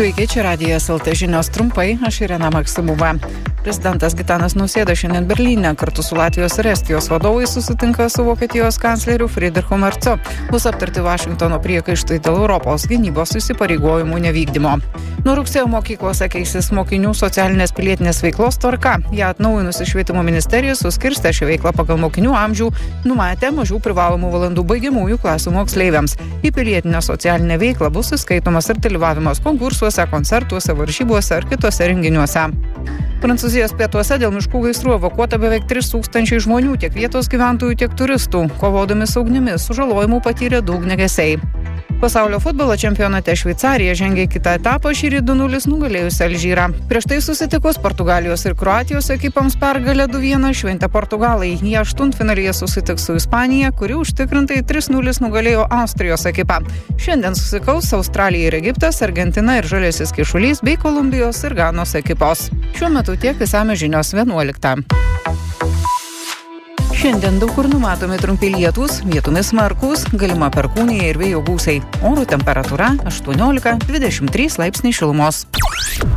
Sveiki, čia Radijas LT žinios trumpai, aš Irena Maksimova. Prezidentas Gitanas Nausėda šiandien Berlyne kartu su Latvijos ir Estijos vadovais susitinka su Vokietijos kancleriu Friedrichu Mercu. Bus aptarti Vašingtono priekaištai dėl Europos gynybos įsipareigojimų nevykdymo. Nuo rugsėjo mokyklose keisis mokinių socialinės pilietinės veiklos tvarka. Ją atnaujinusi Švietimo ministerija suskirstė šią veiklą pagal mokinių amžių, numatė mažiau privalomų valandų baigiamųjų klasių moksleiviams. Į pilietinę socialinę veiklą bus įskaitomas ir dalyvavimas konkursuose, koncertuose, varžybose ar kitose renginiuose. Prancūzijos pietuose dėl miškų gaisrų evakuota beveik 3000 žmonių, tiek vietos gyventojų, tiek turistų. Kovodami su ugnimis sužalojimų patyrė daug ugniagesiai. Pasaulio futbolo čempionate Šveicarija žengė kitą etapą šįryt 2-0 nugalėjusi Alžyrą. Prieš tai susitikus Portugalijos ir Kroatijos ekipams pergalę 2-1 šventė Portugalai. Jie aštuntfinalyje susitiks su Ispanija, kuri užtikrintai 3-0 nugalėjo Austrijos ekipą. Šiandien susikaus Australija ir Egiptas, Argentina ir Žaliasis Kyšulys bei Kolumbijos ir Ganos ekipos. Šiuo metu tiek, išsamios žinios 11. Šiandien daug kur numatomi trumpi lietūs, vietomis smarkūs, galima perkūnija ir vėjo gūsiai. Oro temperatūra 18-23 laipsniai šilumos.